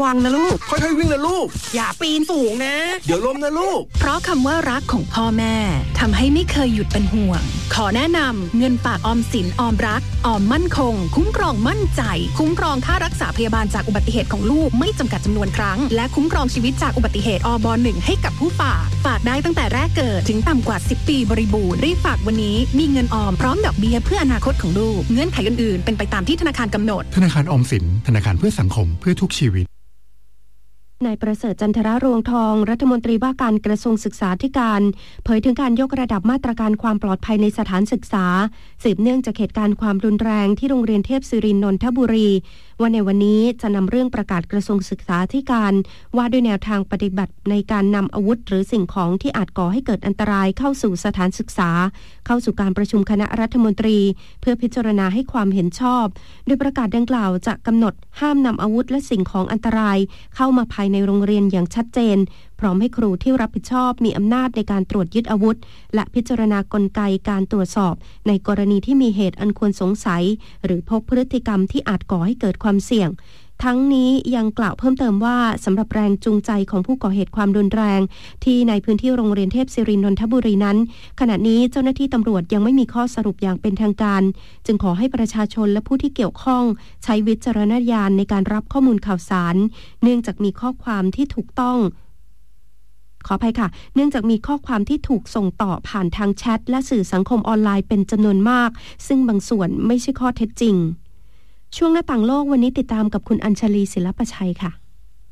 วังนะลูกค่อยๆวิ่งนะลูกอย่าปีนสูงนะเดี๋ยวล้มนะลูกเพราะคำว่ารักของพ่อแม่ทำให้ไม่เคยหยุดเป็นห่วงขอแนะนำเงินฝากออมสินออมรักออมมั่นคงคุ้มครองมั่นใจคุ้มครองค่ารักษาพยาบาลจากอุบัติเหตุของลูกไม่จำกัดจำนวนครั้งและคุ้มครองชีวิตจากอุบัติเหตุอบ1ให้กับผู้ฝากได้ตั้งแต่แรกเกิดถึงต่ำกว่า10ปีบริบูรณ์รีบฝากวันนี้มีเงินออมพร้อมดอกเบี้ยเพื่ออนาคตของลูกเงื่อนไขอื่นๆเป็นไปตามที่ธนาคารกำหนดธนาคารออมสินธนาคารเพื่อสังคมเพื่อทุกชีวิตนายประเสริฐจันทรรวงทองรัฐมนตรีว่าการกระทรวงศึกษาธิการเผยถึงการยกระดับมาตรการความปลอดภัยในสถานศึกษาสืบเนื่องจากเหตุการณ์ความรุนแรงที่โรงเรียนเทพศิรินทร์นนทบุรีว่าในวันนี้จะนำเรื่องประกาศกระทรวงศึกษาธิการว่าด้วยแนวทางปฏิบัติในการนำอาวุธหรือสิ่งของที่อาจก่อให้เกิดอันตรายเข้าสู่สถานศึกษาเข้าสู่การประชุมคณะรัฐมนตรีเพื่อพิจารณาให้ความเห็นชอบโดยประกาศดังกล่าวจะกำหนดห้ามนำอาวุธและสิ่งของอันตรายเข้ามาภายในโรงเรียนอย่างชัดเจนพร้อมให้ครูที่รับผิดชอบมีอำนาจในการตรวจยึดอาวุธและพิจารณากลไกการตรวจสอบในกรณีที่มีเหตุอันควรสงสัยหรือพบพฤติกรรมที่อาจก่อให้เกิดความเสี่ยงทั้งนี้ยังกล่าวเพิ่มเติมว่าสำหรับแรงจูงใจของผู้ก่อเหตุความรุนแรงที่ในพื้นที่โรงเรียนเทพศิรินทร์นนทบุรีนั้นขณะนี้เจ้าหน้าที่ตำรวจยังไม่มีข้อสรุปอย่างเป็นทางการจึงขอให้ประชาชนและผู้ที่เกี่ยวข้องใช้วิจารณญาณในการรับข้อมูลข่าวสารเนื่องจากมีข้อความที่ถูกต้องขออภัยค่ะเนื่องจากมีข้อความที่ถูกส่งต่อผ่านทางแชทและสื่อสังคมออนไลน์เป็นจำนวนมากซึ่งบางส่วนไม่ใช่ข้อเท็จจริงช่วงหน้าต่างโลกวันนี้ติดตามกับคุณอัญชลีศิลปชัยค่ะ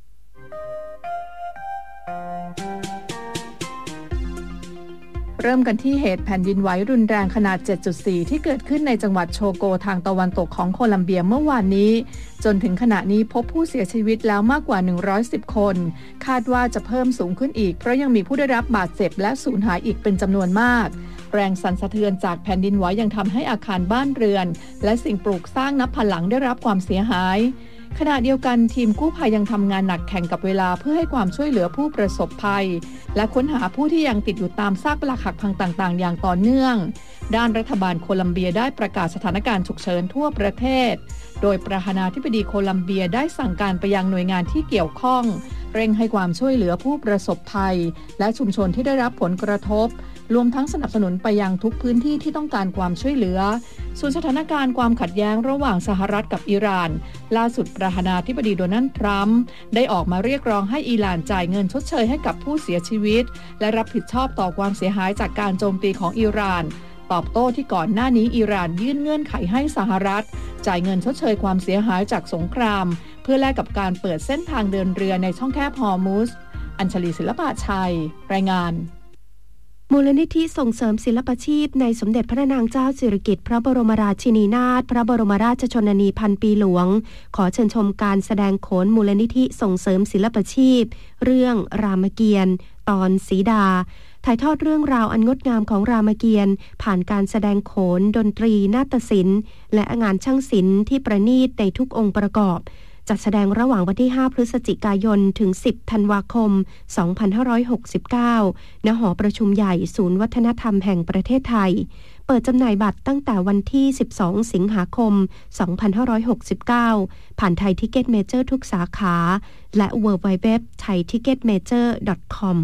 เริ่มกันที่เหตุแผ่นดินไหวรุนแรงขนาด 7.4 ที่เกิดขึ้นในจังหวัดโชโกทางตะวันตกของโคลัมเบียเมื่อวานนี้จนถึงขณะนี้พบผู้เสียชีวิตแล้วมากกว่า110คนคาดว่าจะเพิ่มสูงขึ้นอีกเพราะยังมีผู้ได้รับบาดเจ็บและสูญหายอีกเป็นจำนวนมากแรงสั่นสะเทือนจากแผ่นดินไหวยังทำให้อาคารบ้านเรือนและสิ่งปลูกสร้างนับพันหลังได้รับความเสียหายขณะเดียวกันทีมกู้ภัยยังทำงานหนักแข่งกับเวลาเพื่อให้ความช่วยเหลือผู้ประสบภัยและค้นหาผู้ที่ยังติดอยู่ตามซากปรักหักพังต่างๆอย่างต่อเนื่องด้านรัฐบาลโคลัมเบียได้ประกาศสถานการณ์ฉุกเฉินทั่วประเทศโดยประธานาธิบดีโคลัมเบียได้สั่งการไปยังหน่วยงานที่เกี่ยวข้องเร่งให้ความช่วยเหลือผู้ประสบภัยและชุมชนที่ได้รับผลกระทบรวมทั้งสนับสนุนไปยังทุกพื้นที่ที่ต้องการความช่วยเหลือส่วนสถานการณ์ความขัดแย้งระหว่างสหรัฐกับอิหร่านล่าสุดประธานาธิบดีโดนัลด์ทรัมป์ได้ออกมาเรียกร้องให้อิหร่านจ่ายเงินชดเชยให้กับผู้เสียชีวิตและรับผิดชอบต่อความเสียหายจากการโจมตีของอิหร่านตอบโต้ที่ก่อนหน้านี้อิหร่านยื่นเงื่อนไขให้สหรัฐจ่ายเงินชดเชยความเสียหายจากสงครามเพื่อแลกกับการเปิดเส้นทางเดินเรือในช่องแคบฮอร์มุซอัญชลีศิลปะชัยรายงานมูลนิธิส่งเสริมศิลปาชีพในสมเด็จพระนางเจ้าสิริกิติ์พระบรมราชินีนาถพระบรมราชชนนีพันปีหลวงขอเชิญชมการแสดงโขนมูลนิธิส่งเสริมศิลปาชีพเรื่องรามเกียรติ์ตอนสีดาถ่ายทอดเรื่องราวอันงดงามของรามเกียรติ์ผ่านการแสดงโขนดนตรีนาฏศิลป์และงานช่างศิลป์ที่ประณีตในทุกองค์ประกอบจัดแสดงระหว่างวันที่5พฤศจิกายนถึง10ธันวาคม2569ณหอประชุมใหญ่ศูนย์วัฒนธรรมแห่งประเทศไทยเปิดจำหน่ายบัตรตั้งแต่วันที่12สิงหาคม2569ผ่านไทยทิกเก็ตเมเจอร์ทุกสาขาและ www.thaiticketmajor.com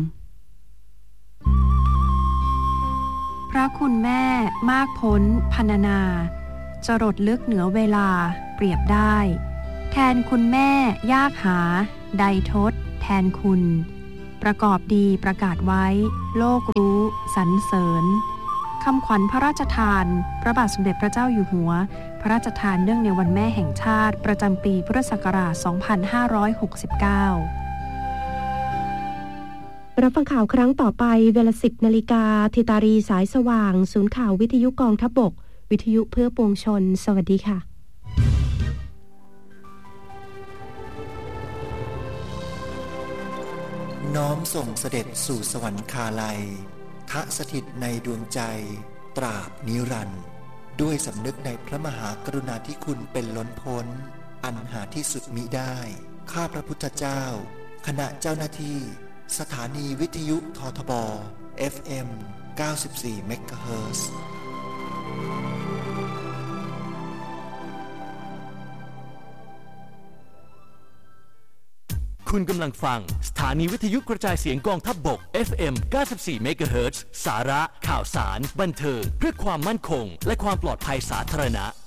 พระคุณแม่มากพ้นพรรณนาจรดลึกเหนือเวลาเปรียบได้แทนคุณแม่ยากหาใดทดแทนคุณประกอบดีประกาศไว้โลกรู้สรรเสริญคำขวัญพระราชทานพระบาทสมเด็จพระเจ้าอยู่หัวพระราชทานเนื่องในวันแม่แห่งชาติประจำปีพุทธศักราช 2569 รับฟังข่าวครั้งต่อไปเวลา 10 นาฬิกาธิตารีสายสว่างศูนย์ข่าววิทยุกองทัพบกวิทยุเพื่อปวงชนสวัสดีค่ะน้อมส่งเสด็จสู่สวรรคาลัยทะสถิตในดวงใจตราบนิรันดร์ด้วยสำนึกในพระมหากรุณาธิคุณเป็นล้นพ้นอันหาที่สุดมิได้ข้าพระพุทธเจ้าคณะเจ้าหน้าที่สถานีวิทยุททบ FM 94 เมกะเฮิรตซ์คุณกำลังฟังสถานีวิทยุกระจายเสียงกองทัพบก FM 94 MHz สาระข่าวสารบันเทิงเพื่อความมั่นคงและความปลอดภัยสาธารณะ